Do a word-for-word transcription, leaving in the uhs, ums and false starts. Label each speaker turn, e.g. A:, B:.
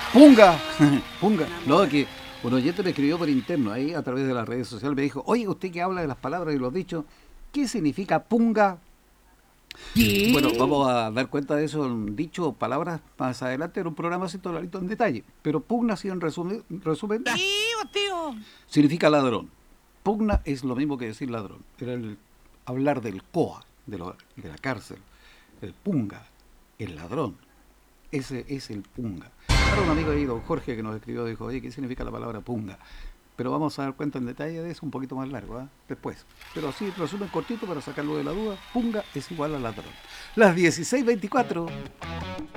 A: Punga, punga. No, que un oyente me escribió por interno ahí a través de las redes sociales. Me dijo, oye, usted que habla de las palabras y los dichos, ¿qué significa punga? Bueno,
B: ¿Qué?
A: vamos a dar cuenta de eso, en dicho o palabras más adelante en un programa así totalito en detalle. Pero pugna, así en resumen, resumen,
B: ¡Tío, tío!
A: significa ladrón. Pugna es lo mismo que decir ladrón. Era el hablar del C O A, de, lo- de la cárcel. El punga, el ladrón. Ese es el punga. Ahora un amigo ahí, don Jorge, que nos escribió, dijo, oye, ¿qué significa la palabra punga? Pero vamos a dar cuenta en detalle de eso un poquito más largo, ¿eh? Después. Pero así, resumen cortito para sacarlo de la duda. Punga es igual a ladrón. Las dieciséis veinticuatro.